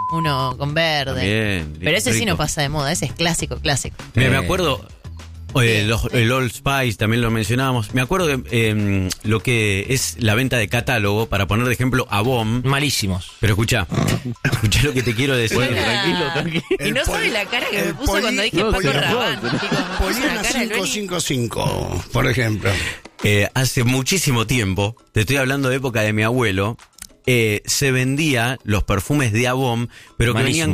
uno con verde. Bien, Pero ese sí rico. no pasa de moda, ese es clásico. Mira, me acuerdo, el Old Spice también lo mencionábamos. Me acuerdo de lo que es la venta de catálogo, para poner de ejemplo Avon. Malísimos. Pero escuchá lo que te quiero decir. Tranquilo. Y no sabe la cara que me puso cuando dije Paco Rabanne. Digo, me puso una Poliana cara del Beni. 555, por ejemplo. Hace muchísimo tiempo, te estoy hablando de época de mi abuelo, se vendía los perfumes de Avon, pero que Malísimo.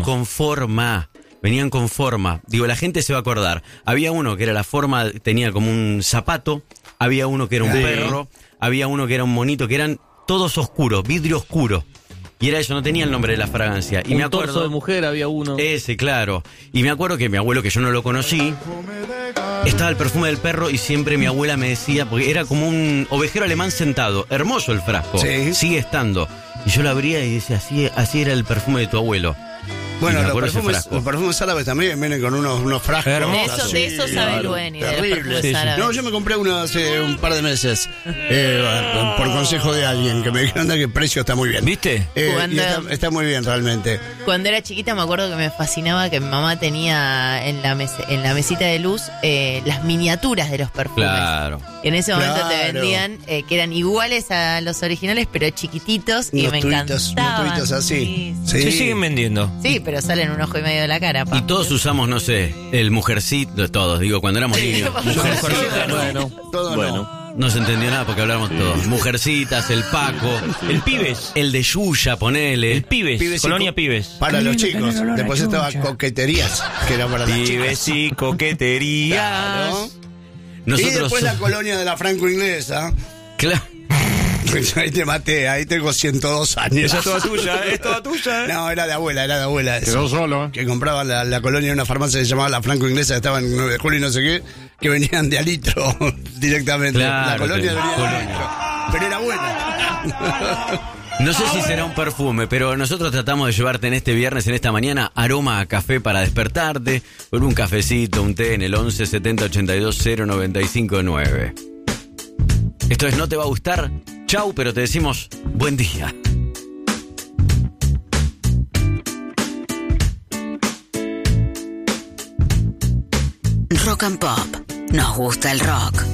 venían con forma. Digo, la gente se va a acordar. Había uno que era la forma, tenía como un zapato, había uno que era un perro, había uno que era un monito, que eran todos oscuros, vidrio oscuro. Y era eso, no tenía el nombre de la fragancia. Y Un me acuerdo, torso de mujer había uno. ese, claro. Y me acuerdo que mi abuelo, que yo no lo conocí, estaba el perfume del perro y siempre mi abuela me decía, porque era como un ovejero alemán sentado, hermoso el frasco, Sí. sigue estando. Y yo lo abría y decía, así era el perfume de tu abuelo. Bueno, Y me los acuerdo ese perfumes, frasco. los perfumes árabes también vienen con unos frascos. De eso sabe el Beni, de los Terrible. perfumes árabes. No, yo me compré uno hace un par de meses, por consejo de alguien, que me dijeron que el precio está muy bien. ¿Viste? Y Cuando- está muy bien realmente. Cuando era chiquita me acuerdo que me fascinaba que mi mamá tenía en la mesita de luz las miniaturas de los perfumes. Claro. Y en ese momento te Claro. vendían que eran iguales a los originales, pero chiquititos, y Unos me tubitos, encantaban. unos tubitos así. Sí. Se siguen vendiendo. Sí, pero salen un ojo y medio de la cara. Pa. Y todos usamos, no sé, el mujercito, todos, digo, cuando éramos niños. Mujercita, Bueno, Todo bueno. no se entendió nada porque hablamos todos. Mujercitas, el Paco, El Pibes. el de Yuya, ponele. El Pibes. Pibes y Colonia co- Pibes. Para los chicos. Después estaba coqueterías, que era para las Pibes chicas. y coqueterías. Claro. Y Nosotros, después la colonia de la franco-inglesa. claro. Ahí te maté, ahí tengo 102 años. Esa es toda tuya, es toda tuya. No, era de abuela eso. Quedó solo. Que compraba la colonia de una farmacia que se llamaba la franco-inglesa, que estaba en 9 de julio y no sé qué, que venían de a litro directamente. Claro, la colonia que- venía de a colonia. litro. Pero era buena. No sé si será un perfume, pero nosotros tratamos de llevarte en este viernes, en esta mañana, aroma a café para despertarte, con un cafecito, un té en el 11 70 82 095 9. Esto es No Te Va a Gustar. Chau, pero te decimos buen día. Rock and Pop. Nos gusta el rock.